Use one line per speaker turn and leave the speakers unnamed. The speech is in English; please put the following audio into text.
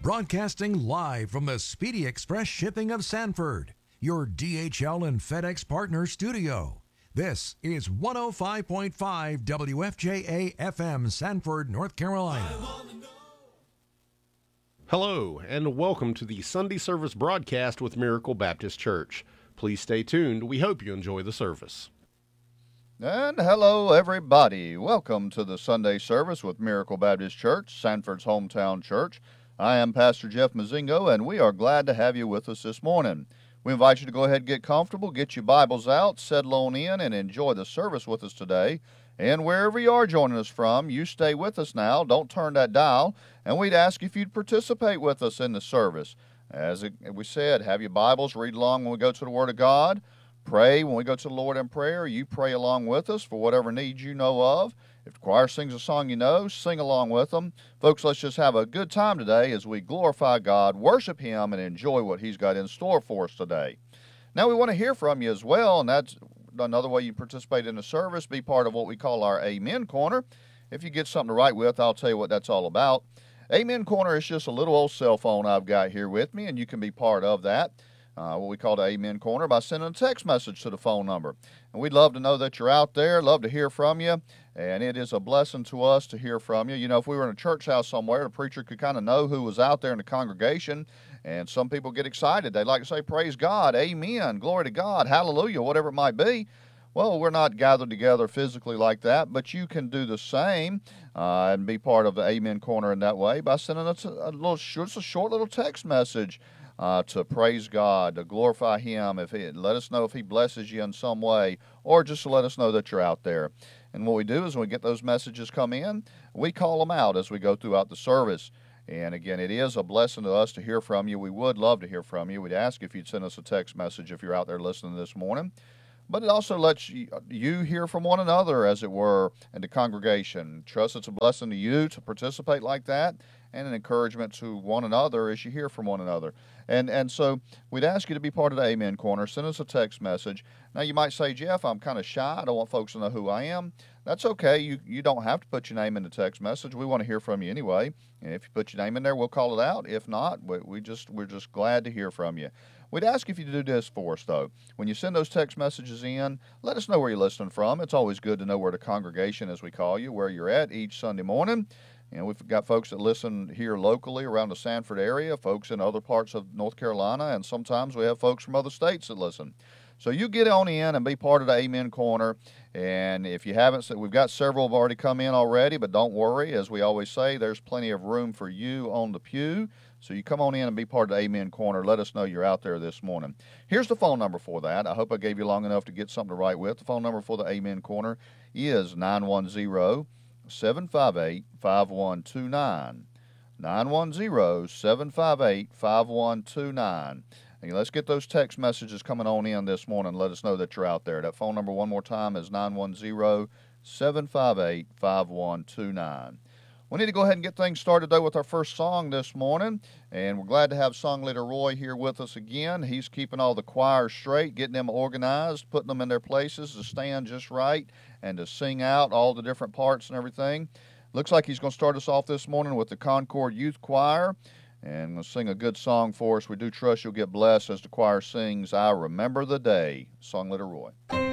Broadcasting live from the Speedy Express Shipping of Sanford, your DHL and FedEx partner studio. This is 105.5 WFJA FM, Sanford, North Carolina.
Hello, and welcome to the Sunday service broadcast with Miracle Baptist Church. Please stay tuned. We hope you enjoy the service.
And hello, everybody. Welcome to the Sunday service with Miracle Baptist Church, Sanford's hometown church. I am Pastor Jeff Mazingo, and we are glad to have you with us this morning. We invite you to go ahead and get comfortable, get your Bibles out, settle on in, and enjoy the service with us today. And wherever you are joining us from, you stay with us now. Don't turn that dial. And we'd ask if you'd participate with us in the service. As we said, have your Bibles, read along when we go to the Word of God. Pray when we go to the Lord in prayer. You pray along with us for whatever needs you know of. If the choir sings a song you know, sing along with them. Folks, let's just have a good time today as we glorify God, worship Him, and enjoy what He's got in store for us today. Now, we want to hear from you as well, and that's another way you participate in the service, be part of what we call our Amen Corner. If you get something to write with, I'll tell you what that's all about. Amen Corner is just a little old cell phone I've got here with me, and you can be part of that. What we call the Amen Corner by sending a text message to the phone number. And we'd love to know that you're out there, love to hear from you, and it is a blessing to us to hear from you. You know, if we were in a church house somewhere, the preacher could kind of know who was out there in the congregation, and some people get excited. They like to say, praise God, amen, glory to God, hallelujah, whatever it might be. Well, we're not gathered together physically like that, but you can do the same and be part of the Amen Corner in that way by sending us just a short little text message to praise God, to glorify Him. Let us know if He blesses you in some way, or just to let us know that you're out there. And what we do is when we get those messages come in, we call them out as we go throughout the service. And again, it is a blessing to us to hear from you. We would love to hear from you. We'd ask if you'd send us a text message if you're out there listening this morning. But it also lets you hear from one another, as it were, in the congregation. Trust it's a blessing to you to participate like that, and an encouragement to one another as you hear from one another. And so we'd ask you to be part of the Amen Corner. Send us a text message. Now, you might say, Jeff, I'm kind of shy. I don't want folks to know who I am. That's okay. You don't have to put your name in the text message. We want to hear from you anyway. And if you put your name in there, we'll call it out. If not, we're just glad to hear from you. We'd ask if you to do this for us, though. When you send those text messages in, let us know where you're listening from. It's always good to know where the congregation, as we call you, where you're at each Sunday morning. And we've got folks that listen here locally around the Sanford area, folks in other parts of North Carolina, and sometimes we have folks from other states that listen. So you get on in and be part of the Amen Corner. And if you haven't, we've got several have already come in already, but don't worry. As we always say, there's plenty of room for you on the pew. So you come on in and be part of the Amen Corner. Let us know you're out there this morning. Here's the phone number for that. I hope I gave you long enough to get something to write with. The phone number for the Amen Corner is 910-758-5129. 910-758-5129. And let's get those text messages coming on in this morning. Let us know that you're out there. That phone number one more time is 910-758-5129. We need to go ahead and get things started, though, with our first song this morning. And we're glad to have song leader Roy here with us again. He's keeping all the choirs straight, getting them organized, putting them in their places to stand just right and to sing out all the different parts and everything. Looks like he's going to start us off this morning with the Concord Youth Choir. And we'll sing a good song for us. We do trust you'll get blessed as the choir sings, I Remember the Day. Song leader Roy.